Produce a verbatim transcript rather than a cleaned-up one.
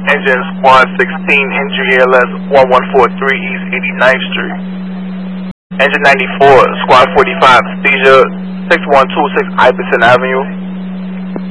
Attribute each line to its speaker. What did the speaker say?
Speaker 1: Engine Squad sixteen, Injury A L S one one four three East eighty-ninth Street. Engine ninety-four, Squad forty-five, Seizure six one two six Iverson Avenue.